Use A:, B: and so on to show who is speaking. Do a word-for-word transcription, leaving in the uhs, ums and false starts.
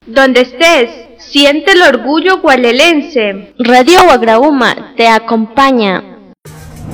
A: Donde estés, siente el orgullo gualelense.
B: Radio Guagraúma te acompaña.